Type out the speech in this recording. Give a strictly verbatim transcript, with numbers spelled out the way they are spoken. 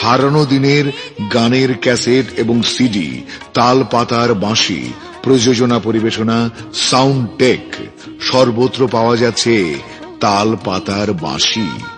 হারানো দিনের গানের ক্যাসেট এবং সিডি, তাল পাতার বাঁশি, প্রযোজনা পরিবেশনা সাউন্ড টেক, সর্বত্র পাওয়া যাচ্ছে তাল পাতার বাঁশি।